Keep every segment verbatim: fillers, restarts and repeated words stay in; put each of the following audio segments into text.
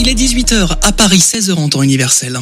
Il est dix-huit heures à Paris, seize heures en temps universel.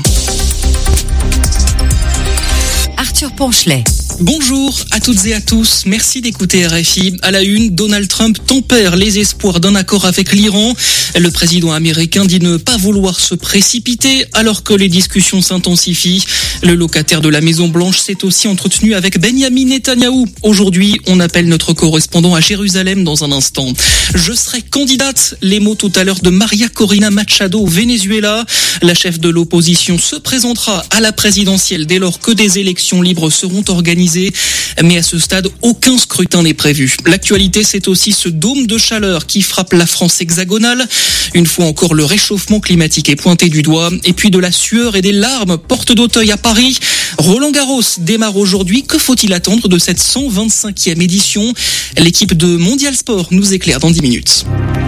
Arthur Ponchelet. Bonjour à toutes et à tous, merci d'écouter R F I. À la une, Donald Trump tempère les espoirs d'un accord avec l'Iran. Le président américain dit ne pas vouloir se précipiter alors que les discussions s'intensifient. Le locataire de la Maison Blanche s'est aussi entretenu avec Benyamin Netanyahou. Aujourd'hui, on appelle notre correspondant à Jérusalem dans un instant. Je serai candidate, les mots tout à l'heure de María Corina Machado au Venezuela. La chef de l'opposition se présentera à la présidentielle dès lors que des élections libres seront organisées. Mais à ce stade, aucun scrutin n'est prévu. L'actualité, c'est aussi ce dôme de chaleur qui frappe la France hexagonale. Une fois encore, le réchauffement climatique est pointé du doigt. Et puis de la sueur et des larmes, porte d'Auteuil à Paris. Roland Garros démarre aujourd'hui. Que faut-il attendre de cette cent vingt-cinquième édition? L'équipe de Mondial Sport nous éclaire dans dix minutes.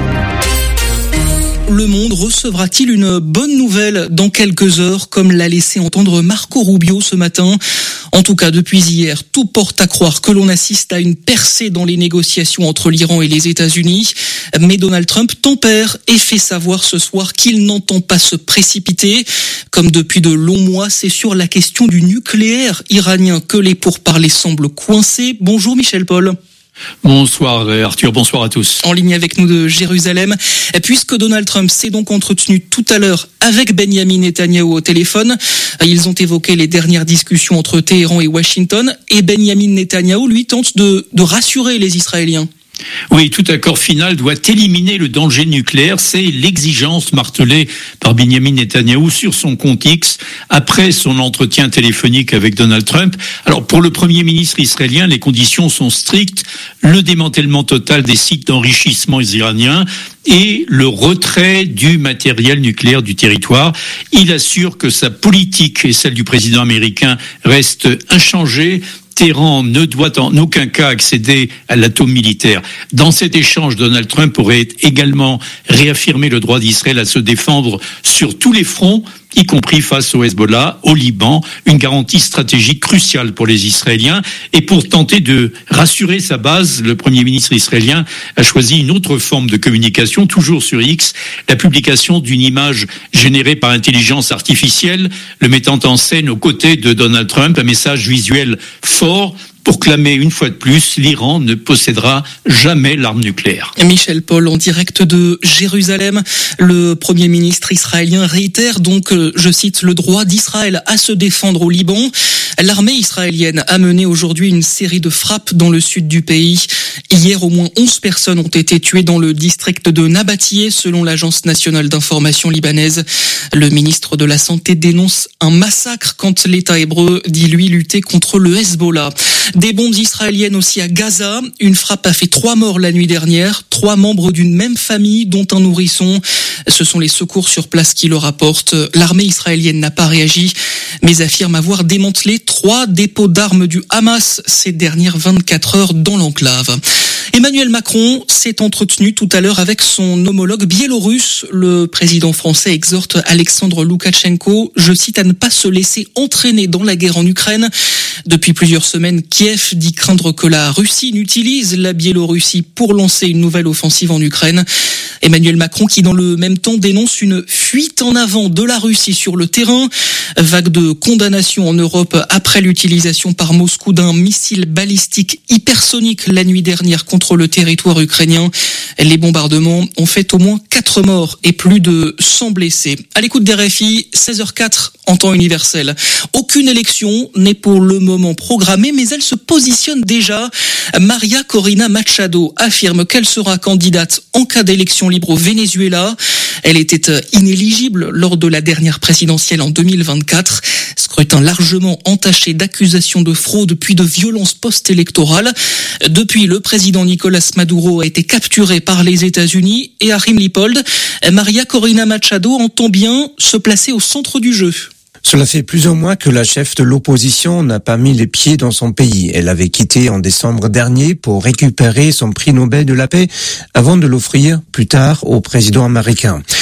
Le Monde recevra-t-il une bonne nouvelle dans quelques heures, comme l'a laissé entendre Marco Rubio ce matin? En tout cas, depuis hier, tout porte à croire que l'on assiste à une percée dans les négociations entre l'Iran et les États-Unis. Mais Donald Trump tempère et fait savoir ce soir qu'il n'entend pas se précipiter. Comme depuis de longs mois, c'est sur la question du nucléaire iranien que les pourparlers semblent coincés. Bonjour Michel Paul. Bonsoir Arthur, bonsoir à tous. En ligne avec nous de Jérusalem, puisque Donald Trump s'est donc entretenu tout à l'heure avec Benyamin Netanyahou au téléphone. Ils ont évoqué les dernières discussions entre Téhéran et Washington, et Benyamin Netanyahou, lui, tente de, de rassurer les Israéliens. Oui, tout accord final doit éliminer le danger nucléaire. C'est l'exigence martelée par Benyamin Netanyahou sur son compte X après son entretien téléphonique avec Donald Trump. Alors, pour le Premier ministre israélien, les conditions sont strictes. Le démantèlement total des sites d'enrichissement iraniens et le retrait du matériel nucléaire du territoire. Il assure que sa politique et celle du président américain restent inchangées. Téhéran ne doit en aucun cas accéder à l'atome militaire. Dans cet échange, Donald Trump aurait également réaffirmé le droit d'Israël à se défendre sur tous les fronts, y compris face au Hezbollah, au Liban, une garantie stratégique cruciale pour les Israéliens. Et pour tenter de rassurer sa base, le Premier ministre israélien a choisi une autre forme de communication, toujours sur X, la publication d'une image générée par intelligence artificielle, le mettant en scène aux côtés de Donald Trump, un message visuel fort pour clamer une fois de plus, l'Iran ne possédera jamais l'arme nucléaire. Michel Paul, en direct de Jérusalem, le Premier ministre israélien réitère donc, je cite, le droit d'Israël à se défendre au Liban. L'armée israélienne a mené aujourd'hui une série de frappes dans le sud du pays. Hier, au moins onze personnes ont été tuées dans le district de Nabatiyeh, selon l'agence nationale d'information libanaise. Le ministre de la Santé dénonce un massacre quand l'État hébreu dit, lui, lutter contre le Hezbollah. Des bombes israéliennes aussi à Gaza. Une frappe a fait trois morts la nuit dernière. Trois membres d'une même famille, dont un nourrisson. Ce sont les secours sur place qui le rapportent. L'armée israélienne n'a pas réagi, mais affirme avoir démantelé trois dépôts d'armes du Hamas ces dernières vingt-quatre heures dans l'enclave. Emmanuel Macron s'est entretenu tout à l'heure avec son homologue biélorusse. Le président français exhorte Alexandre Loukachenko, je cite, à ne pas se laisser entraîner dans la guerre en Ukraine. Depuis plusieurs semaines, Kiev dit craindre que la Russie n'utilise la Biélorussie pour lancer une nouvelle offensive en Ukraine. Emmanuel Macron qui dans le même temps dénonce une fuite en avant de la Russie sur le terrain. Vague de condamnation en Europe après l'utilisation par Moscou d'un missile balistique hypersonique la nuit dernière contre le territoire ukrainien. Les bombardements ont fait au moins quatre morts et plus de cent blessés. À l'écoute des R F I, seize heures quatre en temps universel. Aucune élection n'est pour le moment programmée, mais elle se positionne déjà. María Corina Machado affirme qu'elle sera candidate en cas d'élection libre au Venezuela. Elle était inéligible lors de la dernière présidentielle en deux mille vingt-quatre. Scrutin largement entaché d'accusations de fraude puis de violences post-électorales. Depuis, le président Nicolás Maduro a été capturé par les États-Unis et à Rimlipold, María Corina Machado entend bien se placer au centre du jeu. Cela fait plusieurs mois que la chef de l'opposition n'a pas mis les pieds dans son pays. Elle avait quitté en décembre dernier pour récupérer son prix Nobel de la paix avant de l'offrir plus tard au président américain.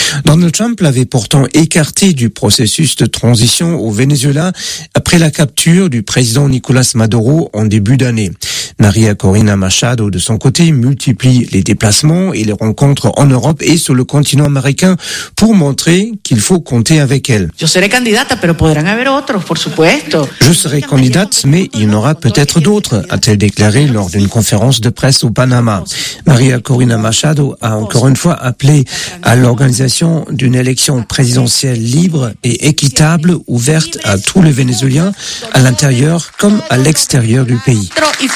Donald Trump l'avait pourtant écarté du processus de transition au Venezuela après la capture du président Nicolás Maduro en début d'année. María Corina Machado, de son côté, multiplie les déplacements et les rencontres en Europe et sur le continent américain pour montrer qu'il faut compter avec elle. Je serai candidata, pero podrán haber otros, por supuesto. Je serai candidate, mais il y en aura peut-être d'autres, a-t-elle déclaré lors d'une conférence de presse au Panama. María Corina Machado a encore une fois appelé à l'organisation d'une élection présidentielle libre et équitable, ouverte à tous les Vénézuéliens, à l'intérieur comme à l'extérieur du pays.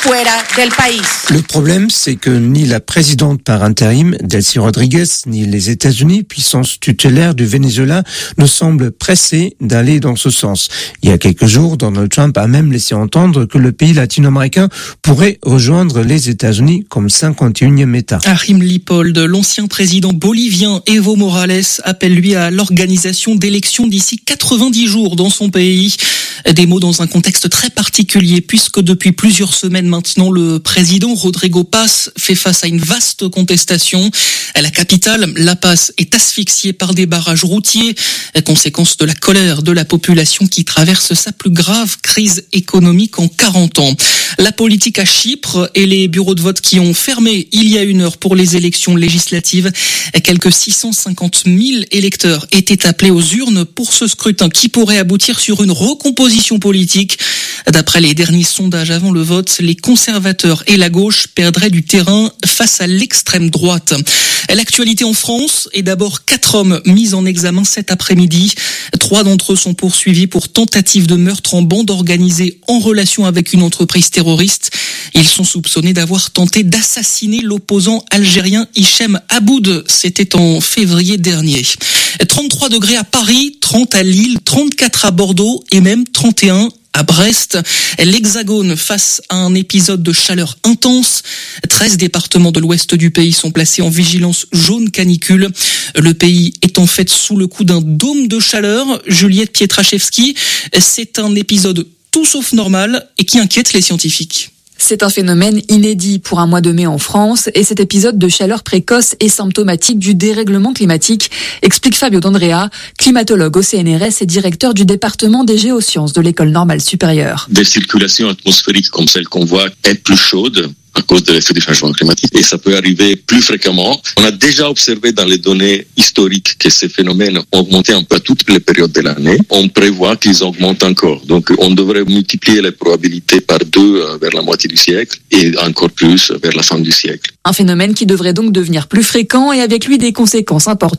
Le problème, c'est que ni la présidente par intérim, Delcy Rodriguez, ni les États-Unis, puissance tutélaire du Venezuela, ne semblent pressés d'aller dans ce sens. Il y a quelques jours, Donald Trump a même laissé entendre que le pays latino-américain pourrait rejoindre les États-Unis comme cinquante et unième État. Achim Lippold, l'ancien président bolivien Evo Morales, appelle lui à l'organisation d'élections d'ici quatre-vingt-dix jours dans son pays. Des mots dans un contexte très particulier puisque depuis plusieurs semaines maintenant, le président Rodrigo Paz fait face à une vaste contestation. À la capitale, La Paz est asphyxiée par des barrages routiers, conséquence de la colère de la population qui traverse sa plus grave crise économique en quarante ans. La politique à Chypre et les bureaux de vote qui ont fermé il y a une heure pour les élections législatives. Quelques six cent cinquante mille électeurs étaient appelés aux urnes pour ce scrutin qui pourrait aboutir sur une recomposition politique. D'après les derniers sondages avant le vote, les conservateurs et la gauche perdraient du terrain face à l'extrême droite. L'actualité en France est d'abord quatre hommes mis en examen cet après-midi. Trois d'entre eux sont poursuivis pour tentative de meurtre en bande organisée en relation avec une entreprise terroriste. Ils sont soupçonnés d'avoir tenté d'assassiner l'opposant algérien Hichem Aboud. C'était en février dernier. trente-trois degrés à Paris, trente à Lille, trente-quatre à Bordeaux et même trente et un à Brest. L'Hexagone face à un épisode de chaleur intense. treize départements de l'ouest du pays sont placés en vigilance jaune canicule. Le pays est en fait sous le coup d'un dôme de chaleur. Juliette Pietraszewski, c'est un épisode tout sauf normal et qui inquiète les scientifiques. C'est un phénomène inédit pour un mois de mai en France et cet épisode de chaleur précoce est symptomatique du dérèglement climatique, explique Fabio D'Andrea, climatologue au C N R S et directeur du département des géosciences de l'École normale supérieure. Des circulations atmosphériques comme celles qu'on voit est plus chaude à cause de l'effet du changement climatique. Et ça peut arriver plus fréquemment. On a déjà observé dans les données historiques que ces phénomènes ont augmenté un peu à toutes les périodes de l'année. On prévoit qu'ils augmentent encore. Donc on devrait multiplier les probabilités par deux vers la moitié du siècle et encore plus vers la fin du siècle. Un phénomène qui devrait donc devenir plus fréquent et avec lui des conséquences importantes.